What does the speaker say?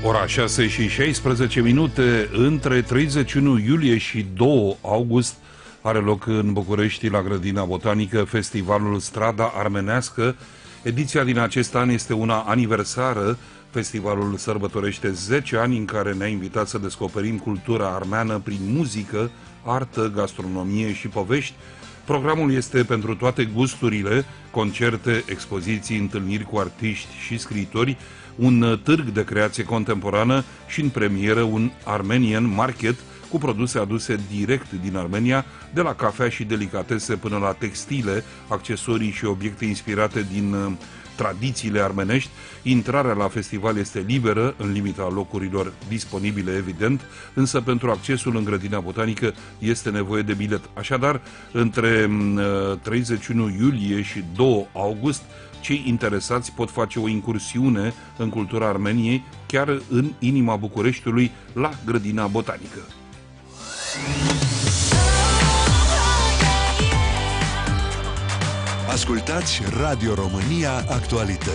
Ora 6 și 16 minute, între 31 iulie și 2 august are loc în București, la Grădina Botanică, festivalul Strada Armenească. Ediția din acest an este una aniversară. Festivalul sărbătorește 10 ani în care ne-a invitat să descoperim cultura armeană prin muzică, artă, gastronomie și povești. Programul este pentru toate gusturile, concerte, expoziții, întâlniri cu artiști și scriitori, un târg de creație contemporană și în premieră un Armenian Market cu produse aduse direct din Armenia, de la cafea și delicatese până la textile, accesorii și obiecte inspirate din tradițiile armenești. Intrarea la festival este liberă, în limita locurilor disponibile, evident, însă pentru accesul în Grădina Botanică este nevoie de bilet. Așadar, între 31 iulie și 2 august, cei interesați pot face o incursiune în cultura Armeniei, chiar în inima Bucureștiului, la Grădina Botanică. Ascultați Radio România Actualități.